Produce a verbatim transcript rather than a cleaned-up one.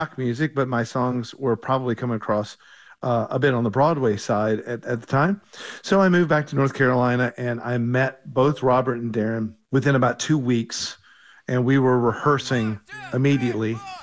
music, but my songs were probably coming across uh, a bit on the Broadway side at, at the time. So I moved back to North Carolina and I met both Robert and Darren within about two weeks, and we were rehearsing immediately.